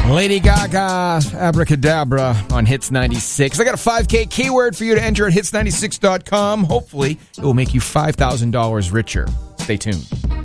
Lady Gaga, Abracadabra on Hits 96. I got a 5K keyword for you to enter at hits96.com. Hopefully, it will make you $5,000 richer. Stay tuned.